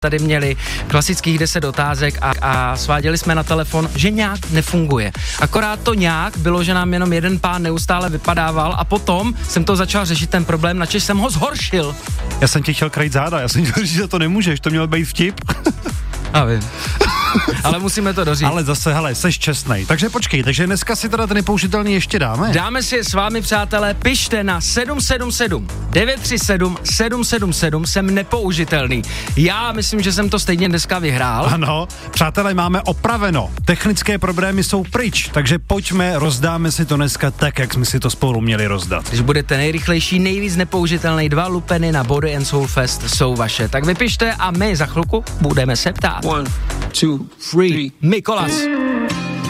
tady měli klasických 10 otázek a sváděli jsme na telefon, že nějak nefunguje. Akorát to nějak bylo, že nám jenom jeden pán neustále vypadával a potom jsem to začal řešit ten problém, načež jsem ho zhoršil. Já jsem ti chtěl krajit záda, já jsem chtěl říct, že to nemůžeš, to měl být vtip. A vím. Ale musíme to doříct. Ale zase, hele, seš čestnej. Takže počkej, takže dneska si teda ten nepoužitelný ještě dáme? Dáme si s vámi, přátelé, pište na 777 937 777, jsem nepoužitelný. Já myslím, že jsem to stejně dneska vyhrál. Ano, přátelé, máme opraveno. Technické problémy jsou pryč, takže pojďme, rozdáme si to dneska tak, jak jsme si to spolu měli rozdat. Když budete nejrychlejší, nejvíc nepoužitelný, 2 lupeny na Body and Soul Fest jsou vaše. Tak vypište a my za chvilku budeme se ptát. 1, 2, 3. Mikolas.